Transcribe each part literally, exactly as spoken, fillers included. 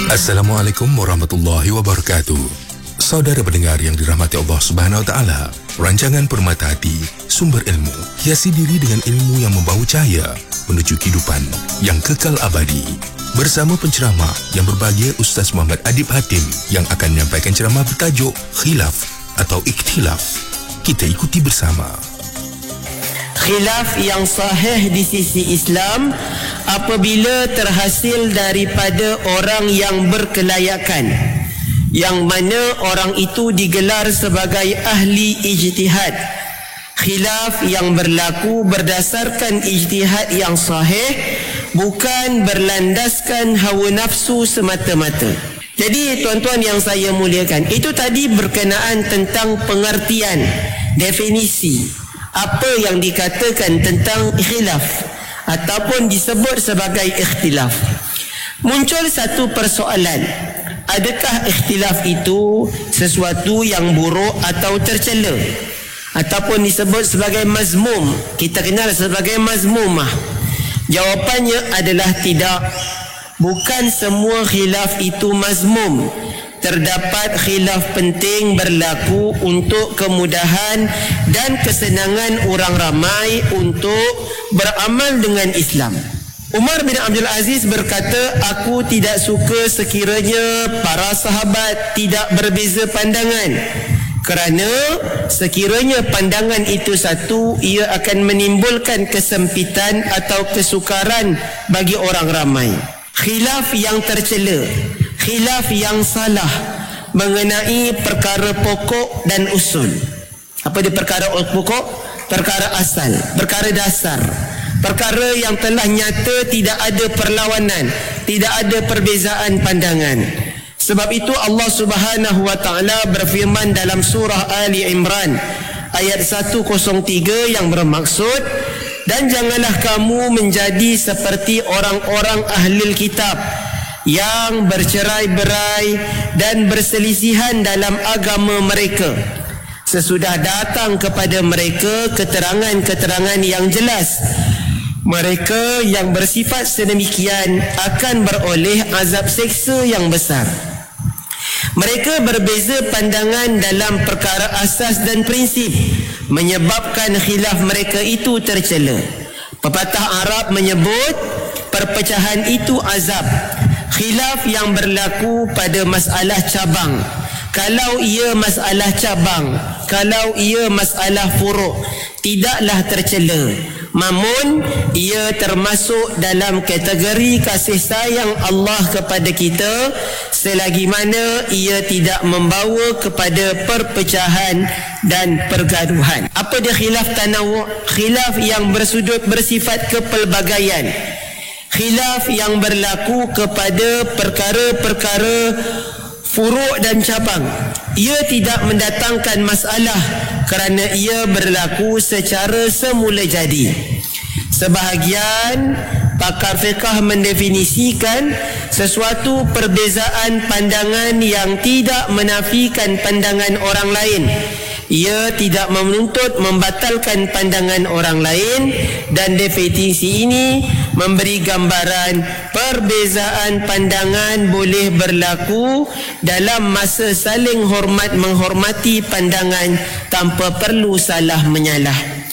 Assalamualaikum warahmatullahi wabarakatuh. Saudara pendengar yang dirahmati Allah Subhanahu Wa Taala, rancangan Permata Hati, sumber ilmu, hiasi diri dengan ilmu yang membawa cahaya menuju kehidupan yang kekal abadi. Bersama penceramah yang berbahagia Ustaz Muhammad Adib Hatim yang akan menyampaikan ceramah bertajuk Khilaf atau Ikhtilaf. Kita ikuti bersama. Khilaf yang sahih di sisi Islam apabila terhasil daripada orang yang berkelayakan, yang mana orang itu digelar sebagai ahli ijtihad. Khilaf yang berlaku berdasarkan ijtihad yang sahih, bukan berlandaskan hawa nafsu semata-mata. Jadi tuan-tuan yang saya muliakan, itu tadi berkenaan tentang pengertian, definisi apa yang dikatakan tentang khilaf ataupun disebut sebagai ikhtilaf. Muncul satu persoalan, adakah ikhtilaf itu sesuatu yang buruk atau tercela ataupun disebut sebagai mazmum, kita kenal sebagai mazmumah? Jawapannya adalah tidak. Bukan semua khilaf itu mazmum. Terdapat khilaf penting berlaku untuk kemudahan dan kesenangan orang ramai untuk beramal dengan Islam. Umar bin Abdul Aziz berkata, aku tidak suka sekiranya para sahabat tidak berbeza pandangan, kerana sekiranya pandangan itu satu, ia akan menimbulkan kesempitan atau kesukaran bagi orang ramai. Khilaf yang tercela, khilaf yang salah mengenai perkara pokok dan usul. Apa dia perkara pokok? Perkara asal, perkara dasar, perkara yang telah nyata tidak ada perlawanan, tidak ada perbezaan pandangan. Sebab itu Allah Subhanahu Wa Taala berfirman dalam surah Ali Imran ayat seratus tiga yang bermaksud, dan janganlah kamu menjadi seperti orang-orang ahli kitab yang bercerai-berai dan berselisihan dalam agama mereka, sesudah datang kepada mereka keterangan-keterangan yang jelas. Mereka yang bersifat sedemikian akan beroleh azab seksa yang besar. Mereka berbeza pandangan dalam perkara asas dan prinsip, menyebabkan khilaf mereka itu tercela. Pepatah Arab menyebut perpecahan itu azab. Khilaf yang berlaku pada masalah cabang, kalau ia masalah cabang, kalau ia masalah furuk, tidaklah tercela. Namun ia termasuk dalam kategori kasih sayang Allah kepada kita, selagi mana ia tidak membawa kepada perpecahan dan pergaduhan. Apa dia khilaf tanawu'? Khilaf yang bersudut bersifat kepelbagaian, khilaf yang berlaku kepada perkara-perkara furuk dan cabang. Ia tidak mendatangkan masalah kerana ia berlaku secara semula jadi. Sebahagian pakar fiqh mendefinisikan sesuatu perbezaan pandangan yang tidak menafikan pandangan orang lain. Ia tidak menuntut membatalkan pandangan orang lain, dan definisi ini memberi gambaran perbezaan pandangan boleh berlaku dalam masa saling hormat menghormati pandangan tanpa perlu salah menyalah.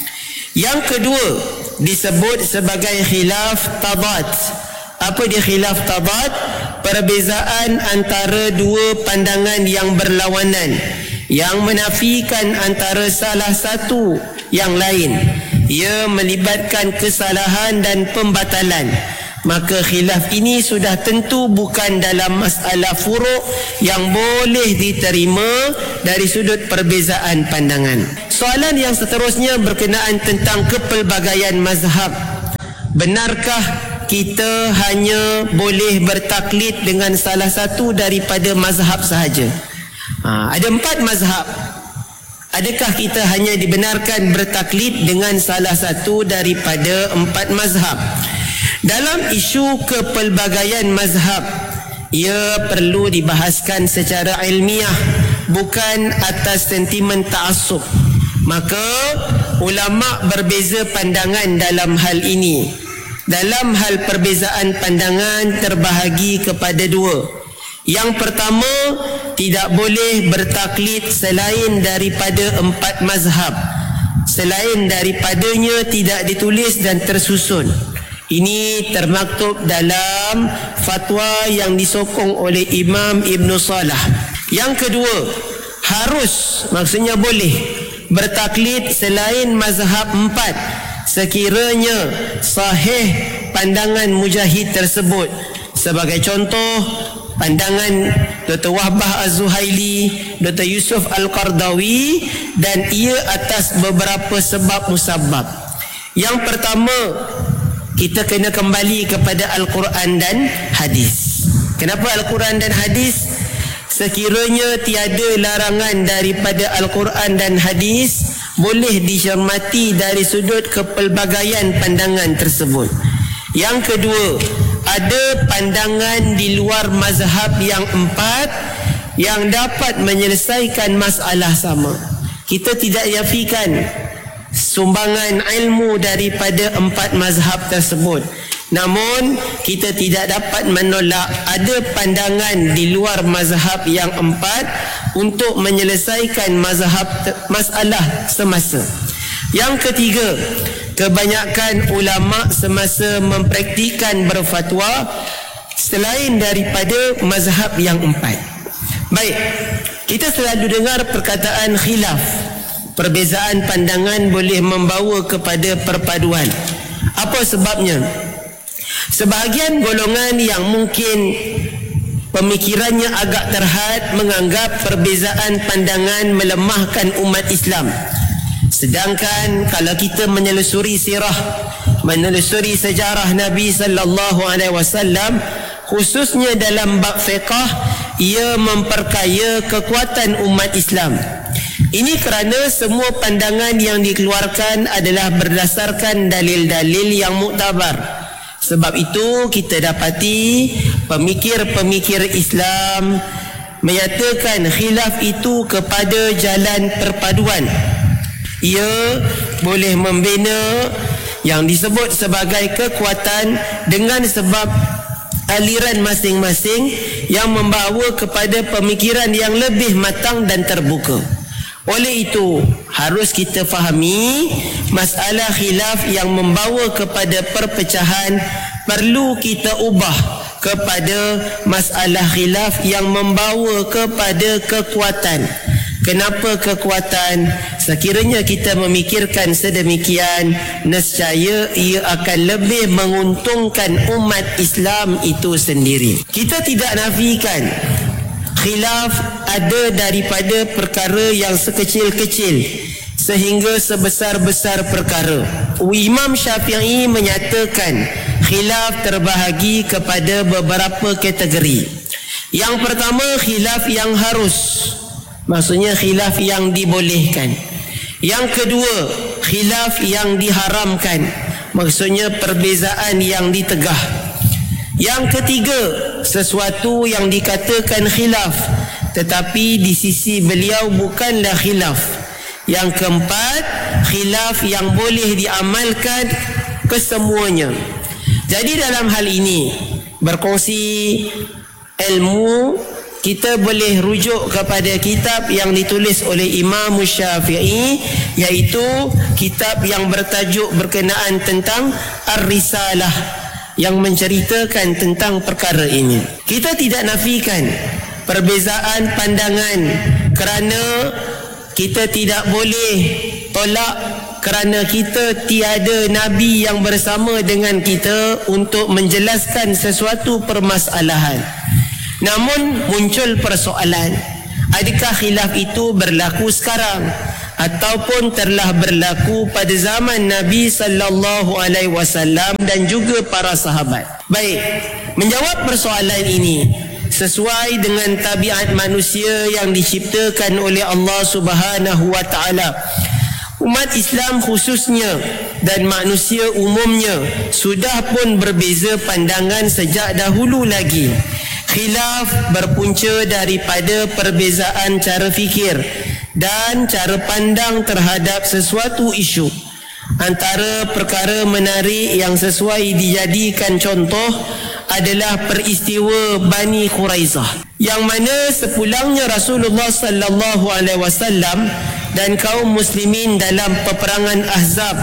Yang kedua disebut sebagai khilaf tadad. Apa dia khilaf tadad? Perbezaan antara dua pandangan yang berlawanan, yang menafikan antara salah satu yang lain. Ia melibatkan kesalahan dan pembatalan. Maka khilaf ini sudah tentu bukan dalam masalah furuk yang boleh diterima dari sudut perbezaan pandangan. Soalan yang seterusnya berkenaan tentang kepelbagaian mazhab. Benarkah kita hanya boleh bertaklid dengan salah satu daripada mazhab sahaja? Ha, ada empat mazhab. Adakah kita hanya dibenarkan bertaklid dengan salah satu daripada empat mazhab? Dalam isu kepelbagaian mazhab, ia perlu dibahaskan secara ilmiah, bukan atas sentimen ta'assub. Maka ulama berbeza pandangan dalam hal ini. Dalam hal perbezaan pandangan terbahagi kepada dua. Yang pertama, tidak boleh bertaklid selain daripada empat mazhab. Selain daripadanya tidak ditulis dan tersusun. Ini termaktub dalam fatwa yang disokong oleh Imam Ibn Salah. Yang kedua, harus, maksudnya boleh bertaklid selain mazhab empat sekiranya sahih pandangan mujahid tersebut. Sebagai contoh, pandangan Doktor Wahbah Az-Zuhaili, Doktor Yusuf Al-Qardawi, dan ia atas beberapa sebab musabab. Yang pertama, kita kena kembali kepada Al-Quran dan hadis. Kenapa Al-Quran dan hadis? Sekiranya tiada larangan daripada Al-Quran dan hadis, boleh dicermati dari sudut kepelbagaian pandangan tersebut. Yang kedua, ada pandangan di luar mazhab yang empat yang dapat menyelesaikan masalah sama. Kita tidak yafikan sumbangan ilmu daripada empat mazhab tersebut. Namun kita tidak dapat menolak ada pandangan di luar mazhab yang empat untuk menyelesaikan mazhab masalah semasa. Yang ketiga, kebanyakan ulama semasa mempraktikkan berfatwa selain daripada mazhab yang empat. Baik, kita selalu dengar perkataan khilaf. Perbezaan pandangan boleh membawa kepada perpaduan. Apa sebabnya? Sebahagian golongan yang mungkin pemikirannya agak terhad menganggap perbezaan pandangan melemahkan umat Islam. Sedangkan kalau kita menelusuri sirah, menelusuri sejarah Nabi sallallahu alaihi wasallam, khususnya dalam bab fiqh, ia memperkaya kekuatan umat Islam. Ini kerana semua pandangan yang dikeluarkan adalah berdasarkan dalil-dalil yang muktabar. Sebab itu kita dapati pemikir-pemikir Islam menyatakan khilaf itu kepada jalan perpaduan. Ia boleh membina yang disebut sebagai kekuatan dengan sebab aliran masing-masing yang membawa kepada pemikiran yang lebih matang dan terbuka. Oleh itu, harus kita fahami masalah khilaf yang membawa kepada perpecahan perlu kita ubah kepada masalah khilaf yang membawa kepada kekuatan. Kenapa kekuatan? Sekiranya kita memikirkan sedemikian, nescaya ia akan lebih menguntungkan umat Islam itu sendiri. Kita tidak nafikan khilaf ada daripada perkara yang sekecil-kecil sehingga sebesar-besar perkara. Imam Syafi'i menyatakan khilaf terbahagi kepada beberapa kategori. Yang pertama, khilaf yang harus, maksudnya khilaf yang dibolehkan. Yang kedua, khilaf yang diharamkan, maksudnya perbezaan yang ditegah. Yang ketiga, sesuatu yang dikatakan khilaf tetapi di sisi beliau bukanlah khilaf. Yang keempat, khilaf yang boleh diamalkan kesemuanya. Jadi dalam hal ini, berkongsi ilmu, kita boleh rujuk kepada kitab yang ditulis oleh Imam Syafi'i, iaitu kitab yang bertajuk berkenaan tentang Ar-Risalah, yang menceritakan tentang perkara ini. Kita tidak nafikan perbezaan pandangan kerana kita tidak boleh tolak kerana kita tiada Nabi yang bersama dengan kita untuk menjelaskan sesuatu permasalahan. Namun muncul persoalan, adakah khilaf itu berlaku sekarang ataupun telah berlaku pada zaman Nabi sallallahu alaihi wasallam dan juga para sahabat? Baik, menjawab persoalan ini sesuai dengan tabiat manusia yang diciptakan oleh Allah Subhanahu wa taala. Umat Islam khususnya dan manusia umumnya sudah pun berbeza pandangan sejak dahulu lagi. Khilaf berpunca daripada perbezaan cara fikir dan cara pandang terhadap sesuatu isu. Antara perkara menarik yang sesuai dijadikan contoh adalah peristiwa Bani Quraizah, yang mana sepulangnya Rasulullah sallallahu alaihi wasallam dan kaum muslimin dalam peperangan Ahzab,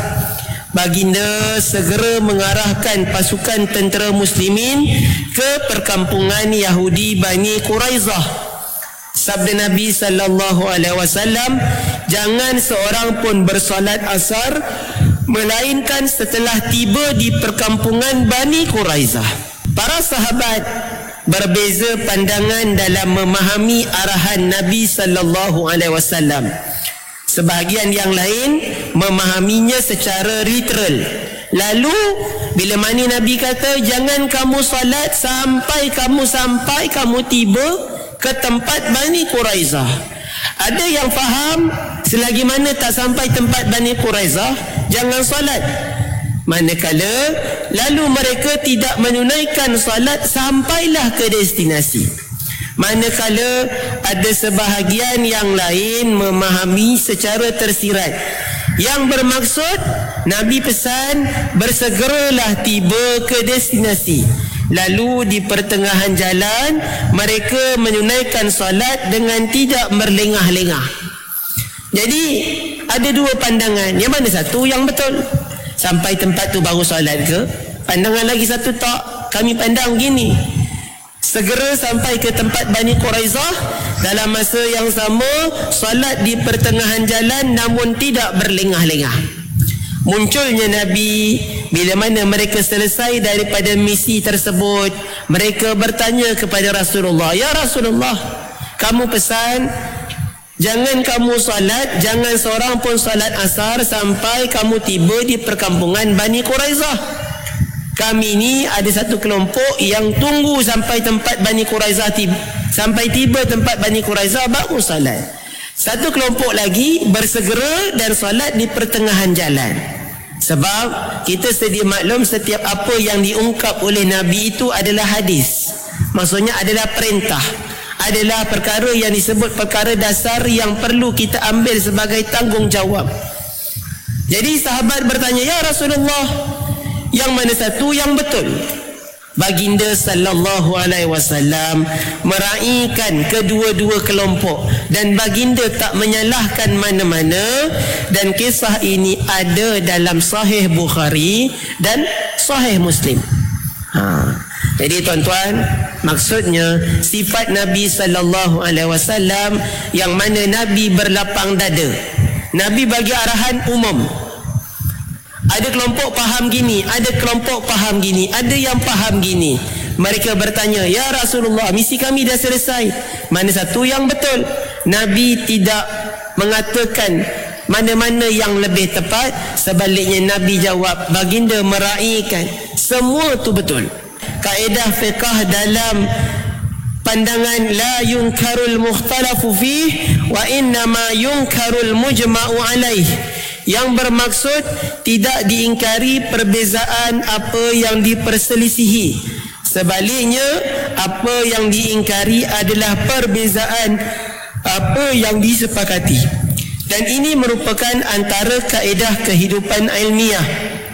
baginda segera mengarahkan pasukan tentera muslimin ke perkampungan Yahudi Bani Quraizah. Sabda Nabi sallallahu alaihi wasallam, jangan seorang pun bersolat asar melainkan setelah tiba di perkampungan Bani Quraizah. Para sahabat berbeza pandangan dalam memahami arahan Nabi sallallahu alaihi wasallam. Sebahagian yang lain memahaminya secara literal. Lalu bila mana Nabi kata jangan kamu solat sampai kamu sampai kamu tiba ke tempat Bani Quraizah, ada yang faham selagi mana tak sampai tempat Bani Quraizah jangan solat. Manakala lalu mereka tidak menunaikan solat sampailah ke destinasi. Manakala ada sebahagian yang lain memahami secara tersirat, yang bermaksud Nabi pesan bersegeralah tiba ke destinasi. Lalu di pertengahan jalan mereka menunaikan solat dengan tidak berlengah-lengah. Jadi ada dua pandangan. Yang mana satu yang betul? Sampai tempat tu baru solat ke? Pandangan lagi satu tak. Kami pandang gini, segera sampai ke tempat Bani Quraizah, dalam masa yang sama solat di pertengahan jalan namun tidak berlengah-lengah. Munculnya Nabi bila mana mereka selesai daripada misi tersebut, mereka bertanya kepada Rasulullah, ya Rasulullah, kamu pesan jangan kamu solat, jangan seorang pun solat asar sampai kamu tiba di perkampungan Bani Quraizah. Kami ni ada satu kelompok yang tunggu sampai tempat Bani Quraizah tiba, sampai tiba tempat Bani Quraizah baru solat. Satu kelompok lagi bersegera dan solat di pertengahan jalan. Sebab kita sedia maklum setiap apa yang diungkap oleh Nabi itu adalah hadis. Maksudnya adalah perintah, adalah perkara yang disebut perkara dasar yang perlu kita ambil sebagai tanggungjawab. Jadi sahabat bertanya, ya Rasulullah, yang mana satu yang betul? Baginda sallallahu alaihi wasallam meraihkan kedua-dua kelompok dan baginda tak menyalahkan mana-mana, dan kisah ini ada dalam Sahih Bukhari dan Sahih Muslim. Ha. Jadi tuan-tuan, maksudnya sifat Nabi sallallahu alaihi wasallam yang mana Nabi berlapang dada. Nabi bagi arahan umum. Ada kelompok faham gini, ada kelompok faham gini, ada yang faham gini. Mereka bertanya, ya Rasulullah, misi kami dah selesai, mana satu yang betul? Nabi tidak mengatakan mana-mana yang lebih tepat. Sebaliknya Nabi jawab, baginda meraihkan semua tu betul. Kaedah fiqh dalam pandangan la yunkarul mukhtalafu fih wa innama yunkarul mujma'u alaih, yang bermaksud tidak diingkari perbezaan apa yang diperselisihi. Sebaliknya apa yang diingkari adalah perbezaan apa yang disepakati. Dan ini merupakan antara kaedah kehidupan ilmiah.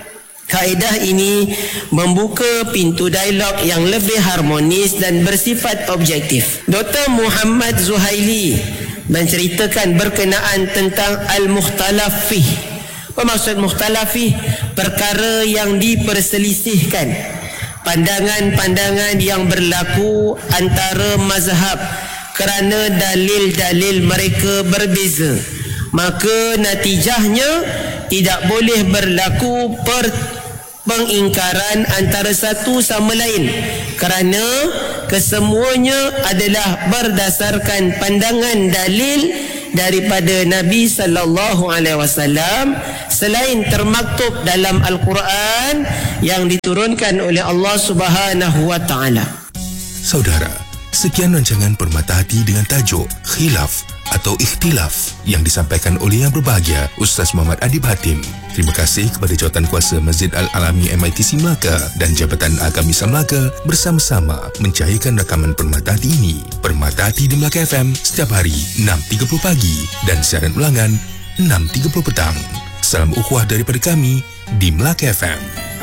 Kaedah ini membuka pintu dialog yang lebih harmonis dan bersifat objektif. Doktor Muhammad Zuhaili menceritakan berkenaan tentang al-mukhtalaf fih. Apa maksud mukhtalaf fih? Perkara yang diperselisihkan, pandangan-pandangan yang berlaku antara mazhab kerana dalil-dalil mereka berbeza. Maka natijahnya tidak boleh berlaku per pengingkaran antara satu sama lain, kerana kesemuanya adalah berdasarkan pandangan dalil daripada Nabi sallallahu alaihi wasallam selain termaktub dalam Al-Quran yang diturunkan oleh Allah Subhanahu wa taala. Saudara, sekian rancangan Permata Hati dengan tajuk Khilaf atau Ikhtilaf yang disampaikan oleh yang berbahagia Ustaz Muhammad Adib Hatim. Terima kasih kepada Jawatankuasa Masjid Al-Alami M I T C Melaka dan Jabatan Agama Islam Melaka bersama-sama mencairkan rakaman Permata Hati ini. Permata Hati di Melaka F M setiap hari enam tiga puluh pagi dan siaran ulangan enam tiga puluh petang. Salam ukhuwah daripada kami di Melaka F M.